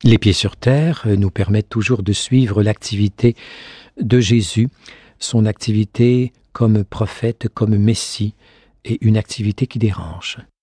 Les pieds sur terre nous permettent toujours de suivre l'activité de Jésus, son activité comme prophète, comme Messie, et une activité qui dérange.